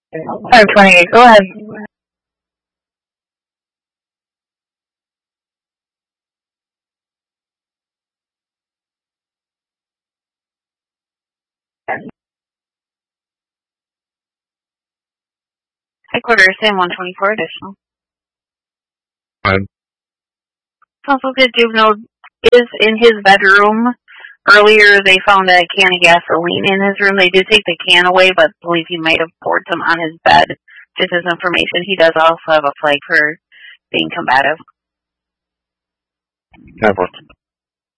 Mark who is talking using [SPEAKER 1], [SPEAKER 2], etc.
[SPEAKER 1] 528, go ahead.
[SPEAKER 2] Headquarters, Sam 124 additional. Council said juvenile is in his bedroom. Earlier, they found a can of gasoline in his room. They did take the can away, but believe he might have poured some on his bed. Just as information, he does also have a flag for being combative.